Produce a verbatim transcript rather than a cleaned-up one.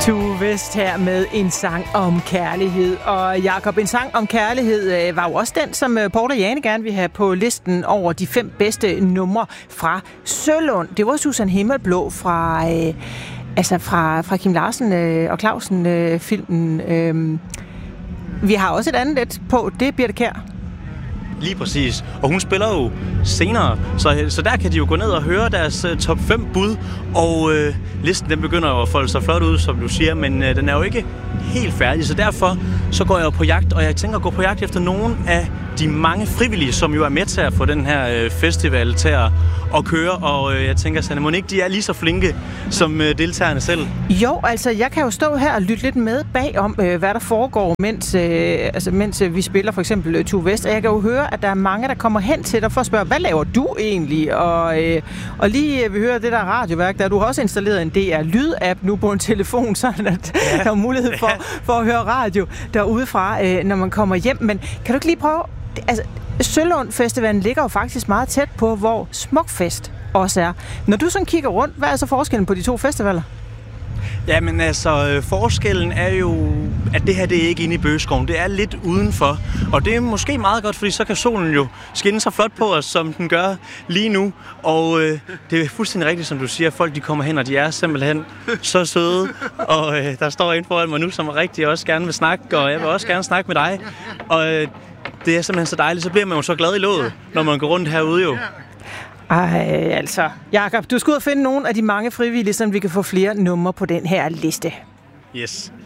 Tue West her med en sang om kærlighed. Og Jakob, en sang om kærlighed var jo også den, som Paul og Jane gerne vil have på listen over de fem bedste numre fra Sølund. Det var Susan Himmelblå fra, øh, altså fra, fra Kim Larsen øh, og Clausen øh, filmen. Øh. Vi har også et andet et på, det er Birthe Kjær. Lige præcis. Og hun spiller jo senere, så, så der kan de jo gå ned og høre deres uh, top fem bud. Og uh, listen den begynder jo at folde sig flot ud, som du siger, men uh, den er jo ikke helt færdig. Så derfor så går jeg jo på jagt, og jeg tænker at gå på jagt efter nogle af de mange frivillige, som jo er med til at få den her uh, festival til at, at køre. Og uh, jeg tænker, Sanne, mon ikke de er lige så flinke som uh, deltagerne selv? Jo, altså jeg kan jo stå her og lytte lidt med bagom, øh, hvad der foregår, mens, øh, altså, mens øh, vi spiller for eksempel øh, Tue West. Og jeg kan jo høre, at der er mange, der kommer hen til dig for at spørge, hvad laver du egentlig? Og, øh, og lige øh, vi hører det der radioværk, der du har også installeret en D R Lyd-app nu på en telefon, sådan at ja. der er mulighed for, for at høre radio derudefra, øh, når man kommer hjem. Men kan du ikke lige prøve, altså Sølund Festivalen ligger jo faktisk meget tæt på, hvor Smukfest også er. Når du sådan kigger rundt, hvad er så forskellen på de to festivaler? Jamen altså, forskellen er jo, at det her det er ikke inde i Bøgeskoven. Det er lidt udenfor, og det er måske meget godt, fordi så kan solen jo skinne så flot på os, som den gør lige nu. Og øh, det er fuldstændig rigtigt, som du siger, folk de kommer hen, og de er simpelthen så søde. Og øh, der står en foran mig nu, som rigtig også gerne vil snakke, og jeg vil også gerne snakke med dig. Og øh, det er simpelthen så dejligt, så bliver man jo så glad i låget, når man går rundt herude jo. Ej, altså. Jakob, du skal ud og finde nogle af de mange frivillige, så vi kan få flere numre på den her liste. Yes.